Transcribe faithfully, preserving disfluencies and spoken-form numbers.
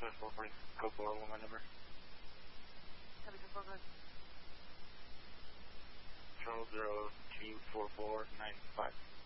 Southwest four forty, code four, one my number. Copy, code four, good. Control zero two four four nine five.